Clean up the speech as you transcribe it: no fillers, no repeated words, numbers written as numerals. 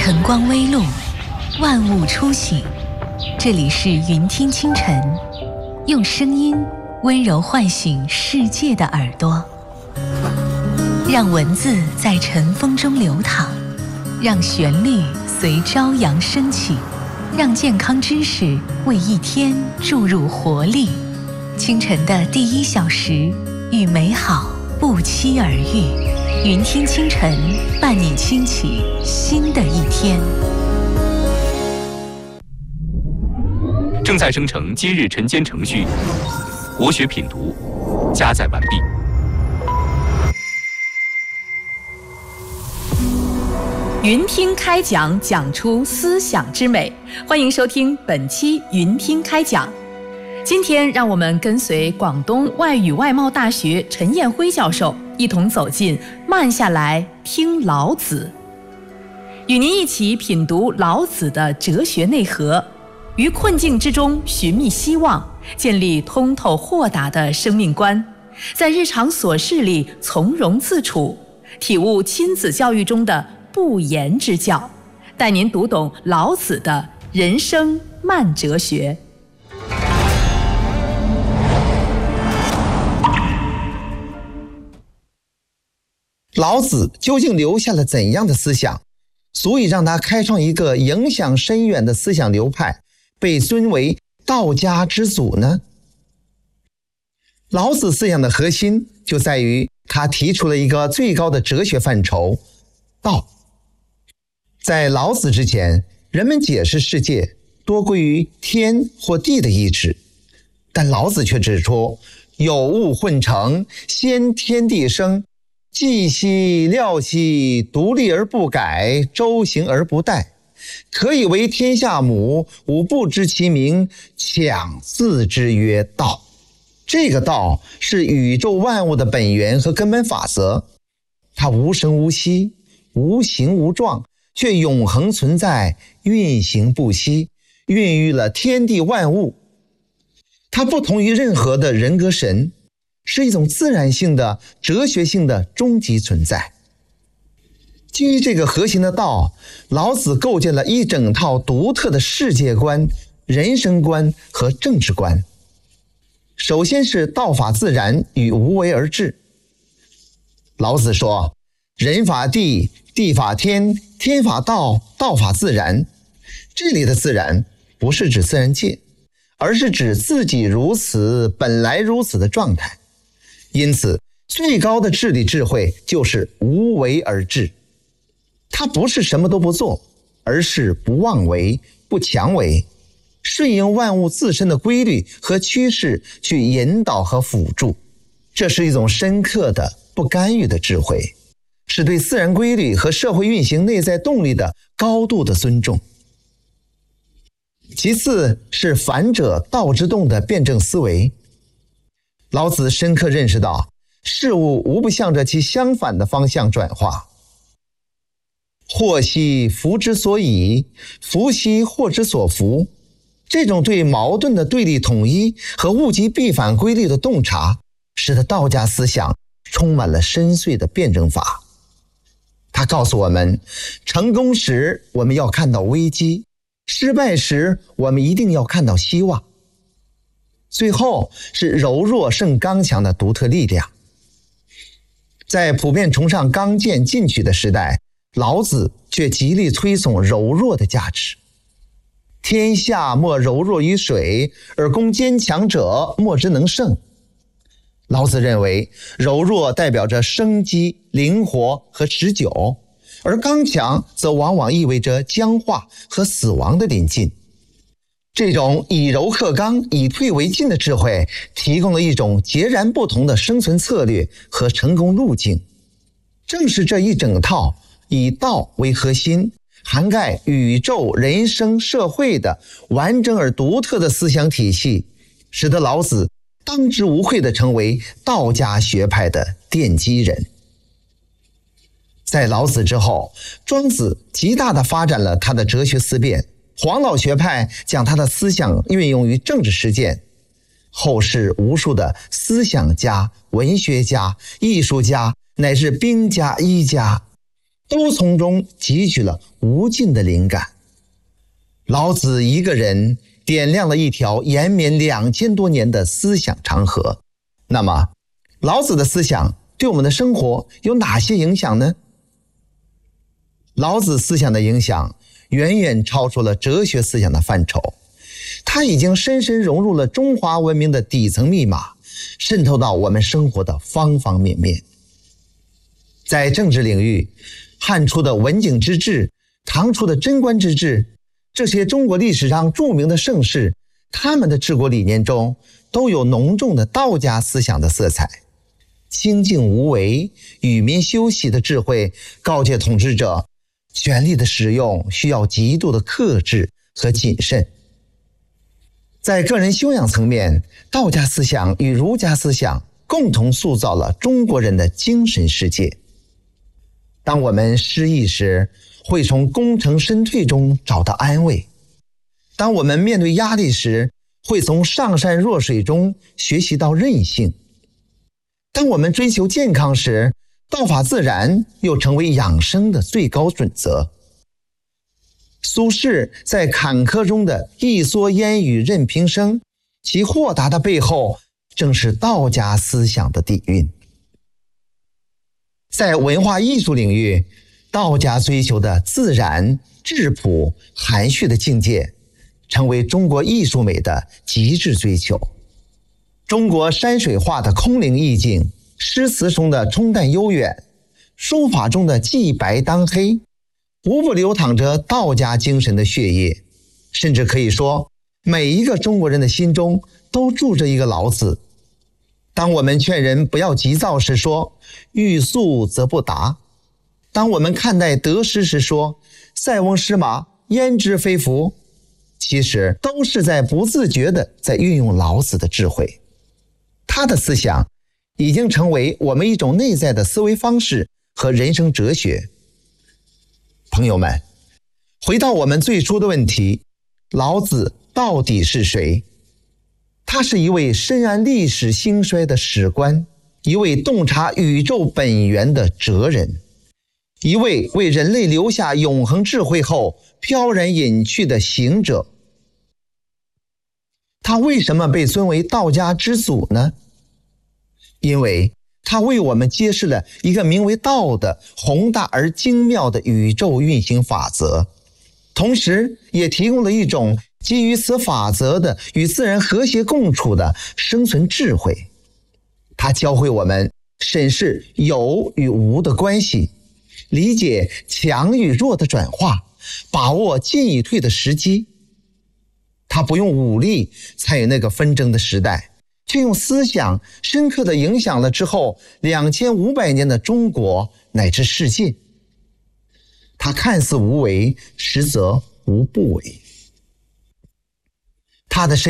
晨光微露，万物初醒。这里是云听清晨，用声音温柔唤醒世界的耳朵，让文字在晨风中流淌，让旋律随朝阳升起，让健康知识为一天注入活力。清晨的第1小时，与美好不期而遇。云听清晨，伴你轻启新的一天。 正在生成今日晨间程序，国学品读加载完毕。 云听开讲，讲出思想之美。欢迎收听本期云听开讲。今天让我们跟随广东外语外贸大学陈彦辉教授一同走进慢下来听老子，与您一起品读老子的哲学内核，于困境之中寻觅希望，建立通透豁达的生命观，在日常琐事里从容自处，体悟亲子教育中的不言之教，带您读懂老子的人生慢哲学。 老子究竟留下了怎样的思想，足以让他开创一个影响深远的思想流派，被尊为道家之祖呢？老子思想的核心就在于他提出了一个最高的哲学范畴——道。在老子之前，人们解释世界多归于天或地的意志，但老子却指出，有物混成，先天地生，寂兮寥兮，独立而不改，周行而不殆，可以为天下母，吾不知其名，强自之曰道。这个道是宇宙万物的本源和根本法则，它无声无息，无形无状，却永恒存在，运行不息，孕育了天地万物。它不同于任何的人格神，是一种自然性的、哲学性的终极存在。基于这个核心的道，老子构建了一整套独特的世界观、人生观和政治观。首先是道法自然与无为而治。老子说，人法地，地法天，天法道，道法自然。这里的自然不是指自然界，而是指自己如此、本来如此的状态。因此，最高的治理智慧就是无为而治。它不是什么都不做，而是不妄为、不强为，顺应万物自身的规律和趋势去引导和辅助。这是一种深刻的不干预的智慧，是对自然规律和社会运行内在动力的高度的尊重。其次是反者道之动的辩证思维。老子深刻认识到，事物无不向着其相反的方向转化。祸兮福之所倚，福兮祸之所伏。这种对矛盾的对立统一和物极必反规律的洞察，使得道家思想充满了深邃的辩证法。他告诉我们，成功时我们要看到危机，失败时我们一定要看到希望。最后是柔弱胜刚强的独特力量。在普遍崇尚刚健进取的时代，老子却极力推崇柔弱的价值。天下莫柔弱于水，而攻坚强者莫之能胜。老子认为，柔弱代表着生机、灵活和持久，而刚强则往往意味着僵化和死亡的临近。这种以柔克刚、以退为进的智慧，提供了一种截然不同的生存策略和成功路径。正是这一整套以道为核心，涵盖宇宙、人生、社会的完整而独特的思想体系，使得老子当之无愧地成为道家学派的奠基人。在老子之后，庄子极大地发展了他的哲学思辨，黄老学派将他的思想运用于政治实践，后世无数的思想家、文学家、艺术家乃至兵家、医家都从中汲取了无尽的灵感。老子一个人点亮了一条延绵2000多年的思想长河。那么，老子的思想对我们的生活有哪些影响呢？老子思想的影响远远超出了哲学思想的范畴，它已经深深融入了中华文明的底层密码，渗透到我们生活的方方面面。在政治领域，汉初的文景之治，唐初的贞观之治，这些中国历史上著名的盛世，他们的治国理念中都有浓重的道家思想的色彩。清静无为、与民休息的智慧告诫统治者，权力的使用需要极度的克制和谨慎。在个人修养层面，道家思想与儒家思想共同塑造了中国人的精神世界。当我们失意时，会从功成身退中找到安慰；当我们面对压力时，会从上善若水中学习到韧性；当我们追求健康时，道法自然又成为养生的最高准则。苏轼在坎坷中的一蓑烟雨任平生，其豁达的背后正是道家思想的底蕴。在文化艺术领域，道家追求的自然、质朴、含蓄的境界，成为中国艺术美的极致追求。中国山水画的空灵意境，诗词中的冲淡悠远，书法中的既白当黑，无不流淌着道家精神的血液。甚至可以说，每一个中国人的心中都住着一个老子。当我们劝人不要急躁时说，欲速则不达；当我们看待得失时说，塞翁失马，焉知非福。其实都是在不自觉地在运用老子的智慧。他的思想已经成为我们一种内在的思维方式和人生哲学。朋友们，回到我们最初的问题，老子到底是谁？他是一位深谙历史兴衰的史官，一位洞察宇宙本源的哲人，一位为人类留下永恒智慧后飘然隐去的行者。他为什么被尊为道家之祖呢？因为他为我们揭示了一个名为道的宏大而精妙的宇宙运行法则，同时也提供了一种基于此法则的与自然和谐共处的生存智慧。他教会我们审视有与无的关系，理解强与弱的转化，把握进与退的时机。他不用武力参与那个纷争的时代，却用思想深刻地影响了之后2500年的中国乃至世界。他看似无为，实则无不为。他的